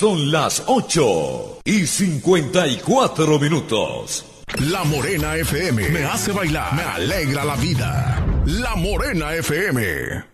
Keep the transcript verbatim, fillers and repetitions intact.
Son las ocho y cincuenta y cuatro minutos. La Morena F M me hace bailar, me alegra la vida. La Morena F M.